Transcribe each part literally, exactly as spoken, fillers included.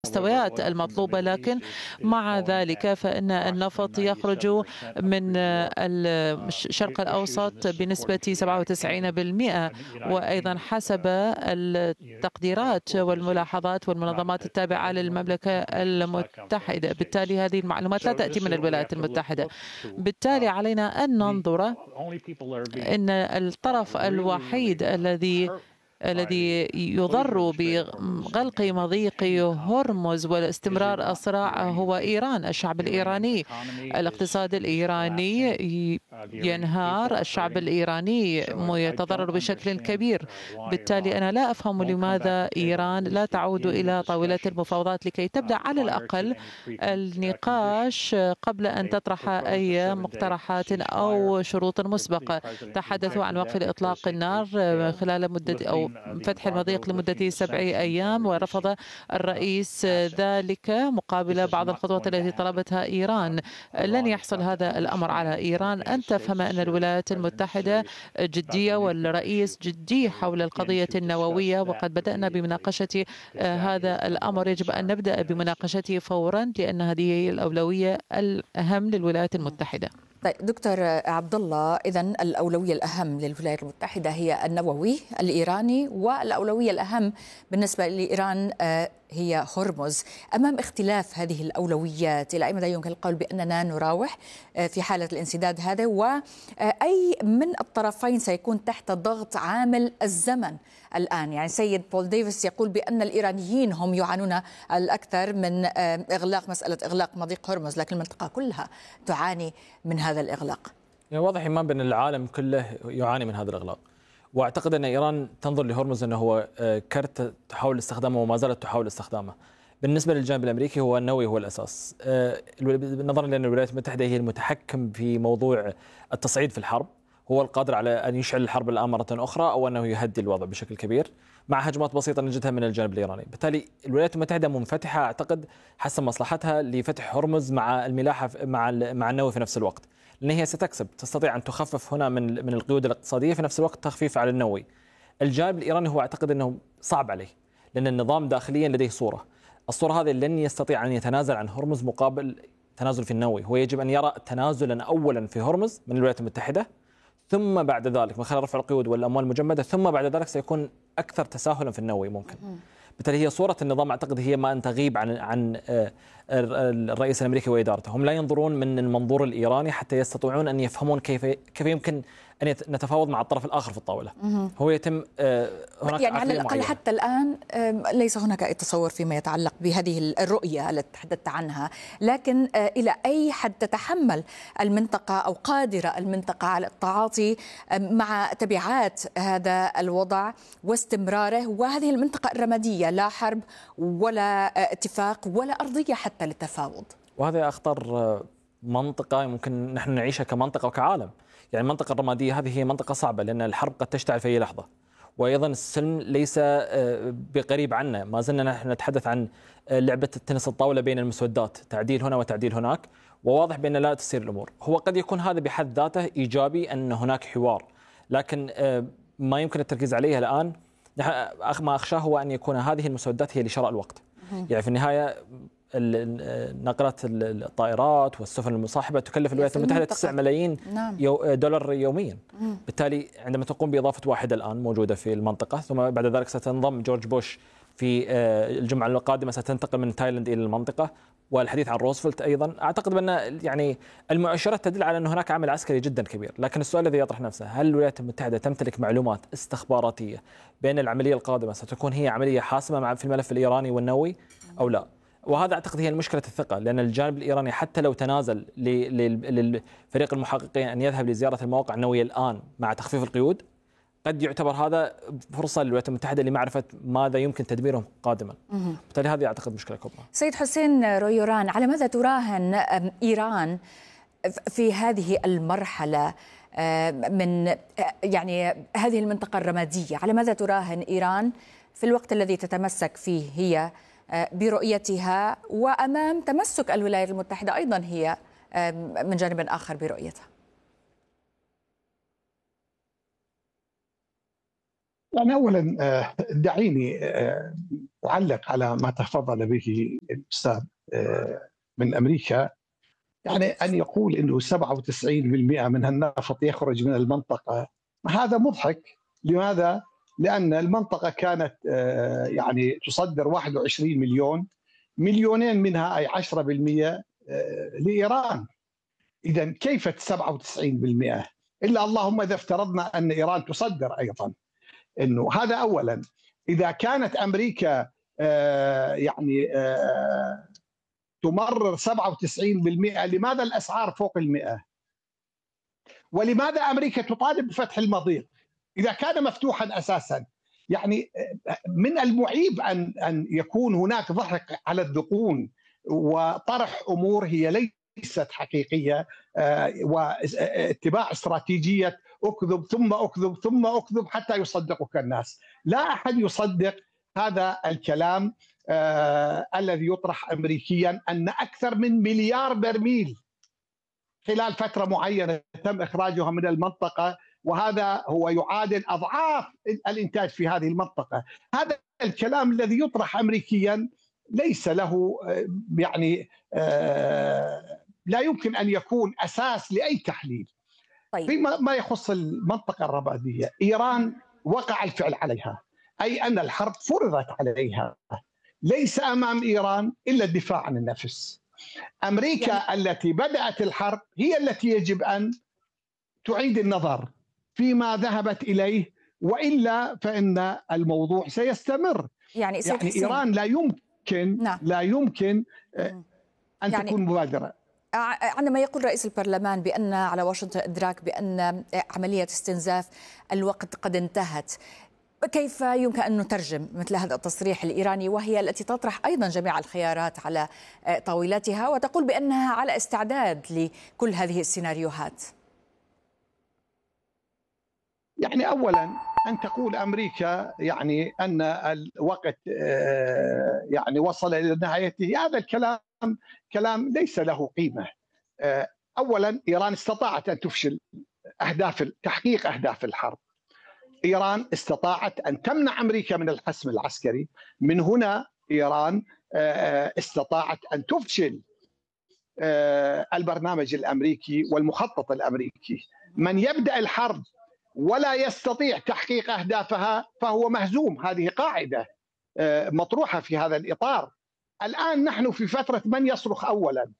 المستويات المطلوبة، لكن مع ذلك فإن النفط يخرج من الشرق الأوسط بنسبة سبعة وتسعين بالمئة، وأيضا حسب التقديرات والملاحظات والمنظمات التابعة للمملكة المتحدة. بالتالي هذه المعلومات لا تأتي من الولايات المتحدة. بالتالي علينا أن ننظر أن الطرف الوحيد الذي الذي يضر بغلق مضيق هرمز والاستمرار الصراع هو إيران، الشعب الإيراني. الاقتصاد الإيراني ينهار، الشعب الإيراني يتضرر بشكل كبير. بالتالي أنا لا أفهم لماذا إيران لا تعود إلى طاولة المفاوضات لكي تبدأ على الأقل النقاش قبل أن تطرح أي مقترحات أو شروط مسبقة. تحدثوا عن وقف إطلاق النار خلال مدة أو فتح المضيق لمدة سبع أيام، ورفض الرئيس ذلك مقابل بعض الخطوات التي طلبتها إيران. لن يحصل هذا الأمر على إيران. أن تفهم أن الولايات المتحدة جدية والرئيس جدي حول القضية النووية، وقد بدأنا بمناقشة هذا الأمر. يجب أن نبدأ بمناقشته فورا لأن هذه هي الأولوية الأهم للولايات المتحدة. طيب دكتور عبد الله، إذن الأولوية الأهم للولايات المتحدة هي النووي الإيراني، والأولوية الأهم بالنسبة لإيران هي هرمز. أمام اختلاف هذه الأولويات إلى أي مدى يمكن القول بأننا نراوح في حالة الانسداد هذا، وأي من الطرفين سيكون تحت ضغط عامل الزمن الآن؟ يعني سيد بول ديفيس يقول بأن الإيرانيين هم يعانون الأكثر من إغلاق مسألة إغلاق مضيق هرمز، لكن المنطقة كلها تعاني من هذا الإغلاق. يعني واضح ما بأن العالم كله يعاني من هذا الإغلاق، واعتقد ان ايران تنظر لهرمز انه هو كرت تحاول استخدامه وما زالت تحاول استخدامه. بالنسبه للجانب الامريكي هو النووي هو الاساس، نظرا لان الولايات المتحده هي المتحكم في موضوع التصعيد في الحرب، هو القادر على ان يشعل الحرب الان مره اخرى او انه يهدي الوضع بشكل كبير مع هجمات بسيطه نجدها من الجانب الايراني. بالتالي الولايات المتحده منفتحه اعتقد حسب مصلحتها لفتح هرمز مع الملاحه مع مع النووي في نفس الوقت، لأن هي ستكسب، تستطيع أن تخفف هنا من من القيود الاقتصادية في نفس الوقت تخفيف على النووي. الجانب الإيراني هو أعتقد أنه صعب عليه، لأن النظام داخليا لديه صورة، الصورة هذه لن يستطيع أن يتنازل عن هرمز مقابل تنازل في النووي. هو يجب أن يرى تنازلا أولا في هرمز من الولايات المتحدة، ثم بعد ذلك من خلال رفع القيود والأموال المجمدة، ثم بعد ذلك سيكون أكثر تساهلا في النووي ممكن. بالتالي هي صورة النظام أعتقد هي ما أن تغيب عن عن الرئيس الأمريكي وإدارته. هم لا ينظرون من المنظور الإيراني حتى يستطيعون أن يفهمون كيف كيف يمكن أن نتفاوض مع الطرف الآخر في الطاولة. هو يتم هناك يعني على الأقل حتى الآن ليس هناك أي تصور فيما يتعلق بهذه الرؤية التي تحدثت عنها، لكن إلى أي حد تتحمل المنطقة أو قادرة المنطقة على التعاطي مع تبعات هذا الوضع واستمراره، وهذه المنطقة الرمادية لا حرب ولا اتفاق ولا أرضية حتى للتفاوض. وهذا أخطر منطقة ممكن نحن نعيشها كمنطقة وكعالم. يعني المنطقة الرمادية هذه هي منطقة صعبة لأن الحرب قد تشتعل في أي لحظة، وأيضا السلم ليس بقريب عنا. ما زلنا نحن نتحدث عن لعبة التنس الطاولة بين المسودات، تعديل هنا وتعديل هناك، وواضح بأن لا تسير الأمور. هو قد يكون هذا بحد ذاته إيجابي أن هناك حوار، لكن ما يمكن التركيز عليه الآن ما أخشاه هو أن يكون هذه المسودات هي لشراء الوقت. يعني في النهاية نقلات الطائرات والسفن المصاحبة تكلف الولايات المتحدة تسعة ملايين دولار يوميا. بالتالي عندما تقوم بإضافة واحدة الآن موجودة في المنطقة، ثم بعد ذلك ستنضم جورج بوش في الجمعة القادمة، ستنتقل من تايلاند إلى المنطقة، والحديث عن روزفلت أيضا. أعتقد بأن يعني المؤشرات تدل على أن هناك عامل عسكري جدا كبير، لكن السؤال الذي يطرح نفسه، هل الولايات المتحدة تمتلك معلومات استخباراتية بأن العملية القادمة ستكون هي عملية حاسمة في الملف الإيراني والنووي أو لا؟ وهذا أعتقد هي المشكلة الثقة، لأن الجانب الإيراني حتى لو تنازل للفريق المحققين أن يذهب لزيارة المواقع النووية الآن مع تخفيف القيود، قد يعتبر هذا فرصة للولايات المتحدة لمعرفة ماذا يمكن تدميره قادما. بالتالي هذه أعتقد مشكلة كبرى. سيد حسين رويوران، على ماذا تراهن إيران في هذه المرحلة من يعني هذه المنطقة الرمادية؟ على ماذا تراهن إيران في الوقت الذي تتمسك فيه هي برؤيتها، وأمام تمسك الولايات المتحدة أيضا هي من جانب آخر برؤيتها؟ يعني أولا دعيني أعلق على ما تفضل به الأستاذ من أمريكا. يعني أن يقول أنه سبعة وتسعين بالمئة من النفط يخرج من المنطقة، هذا مضحك. لماذا؟ لأن المنطقة كانت يعني تصدر واحد وعشرين مليون، مليونين منها أي عشرة بالمئة لإيران. إذن كيف سبعة وتسعين بالمئة؟ إلا اللهم إذا افترضنا أن إيران تصدر أيضا. إنه هذا أولا. إذا كانت أمريكا يعني تمرر سبعة وتسعين بالمئة، لماذا الأسعار فوق المئة؟ ولماذا أمريكا تطالب بفتح المضيق إذا كان مفتوحا أساسا؟ يعني من المعيب أن أن يكون هناك ضحك على الذقون وطرح أمور هي ليست حقيقية، واتباع استراتيجية أكذب ثم أكذب ثم أكذب حتى يصدقك الناس. لا أحد يصدق هذا الكلام آه الذي يطرح أمريكيا أن أكثر من مليار برميل خلال فترة معينة تم إخراجها من المنطقة، وهذا هو يعادل أضعاف الإنتاج في هذه المنطقة. هذا الكلام الذي يطرح أمريكيا ليس له يعني آه لا يمكن أن يكون أساس لأي تحليل. طيب. فيما يخص المنطقة الرمادية، إيران وقع الفعل عليها، أي أن الحرب فرضت عليها. ليس أمام إيران إلا الدفاع عن النفس. أمريكا يعني... التي بدأت الحرب هي التي يجب أن تعيد النظر فيما ذهبت إليه، وإلا فإن الموضوع سيستمر. يعني, يعني إيران لا يمكن نعم. لا يمكن أن يعني... تكون مبادرة. عندما يقول رئيس البرلمان بأن على واشنطن إدراك بأن عملية استنزاف الوقت قد انتهت، كيف يمكن أن نترجم مثل هذا التصريح الإيراني، وهي التي تطرح أيضا جميع الخيارات على طاولتها وتقول بأنها على استعداد لكل هذه السيناريوهات؟ يعني أولا أن تقول أمريكا يعني أن الوقت يعني وصل إلى نهايته، هذا الكلام كلام ليس له قيمة. أولا إيران استطاعت أن تفشل أهداف تحقيق أهداف الحرب. إيران استطاعت أن تمنع أمريكا من الحسم العسكري. من هنا إيران استطاعت أن تفشل البرنامج الأمريكي والمخطط الأمريكي. من يبدأ الحرب ولا يستطيع تحقيق أهدافها فهو مهزوم. هذه قاعدة مطروحة في هذا الإطار. الآن نحن في فترة من يصرخ أولا.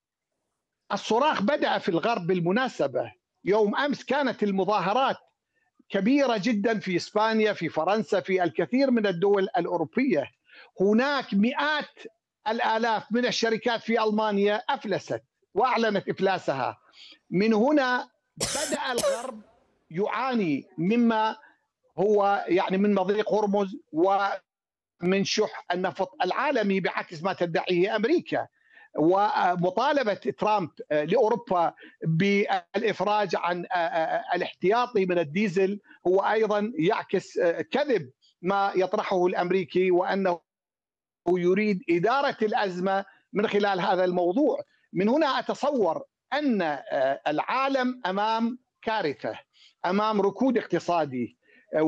الصراخ بدأ في الغرب بالمناسبة. يوم أمس كانت المظاهرات كبيرة جدا في إسبانيا، في فرنسا، في الكثير من الدول الأوروبية. هناك مئات الآلاف من الشركات في ألمانيا أفلست وأعلنت إفلاسها. من هنا بدأ الغرب يعاني مما هو يعني من مضيق هرمز ومن شح النفط العالمي، بعكس ما تدعيه أمريكا. ومطالبة ترامب لأوروبا بالإفراج عن الاحتياطي من الديزل هو أيضا يعكس كذب ما يطرحه الأمريكي، وأنه يريد إدارة الأزمة من خلال هذا الموضوع. من هنا أتصور أن العالم أمام كارثة، أمام ركود اقتصادي،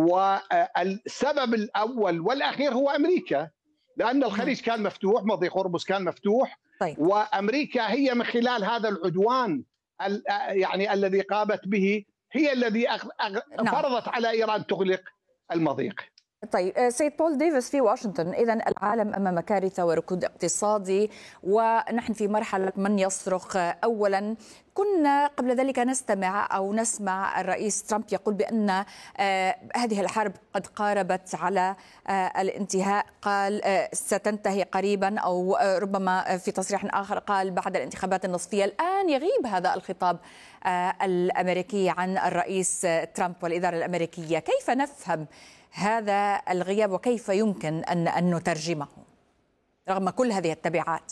والسبب الأول والأخير هو أمريكا، لأن الخليج كان مفتوح، مضيق هرمز كان مفتوح. طيب. وأمريكا هي من خلال هذا العدوان يعني الذي قامت به هي الذي فرضت على إيران تغلق المضيق. طيب سيد بول ديفيس في واشنطن، إذن العالم أمام كارثة وركود اقتصادي ونحن في مرحلة من يصرخ أولا. كنا قبل ذلك نستمع أو نسمع الرئيس ترامب يقول بأن هذه الحرب قد قاربت على الانتهاء، قال ستنتهي قريبا، أو ربما في تصريح آخر قال بعد الانتخابات النصفية. الآن يغيب هذا الخطاب الأمريكي عن الرئيس ترامب والإدارة الأمريكية. كيف نفهم هذا الغياب وكيف يمكن أن أن نترجمه رغم كل هذه التبعات؟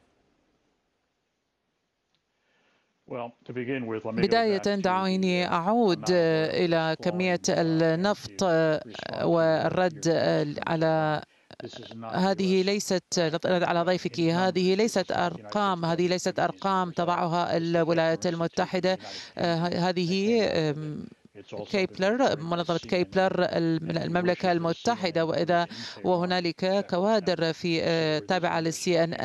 بداية دعوني أعود إلى كمية النفط والرد على هذه ليست على ضيفك. هذه ليست أرقام، هذه ليست أرقام تضعها الولايات المتحدة. هذه كيبلر منظمة كيبلر من المملكة المتحدة، وإذا وهنالك كوادر في تابعة للسي ان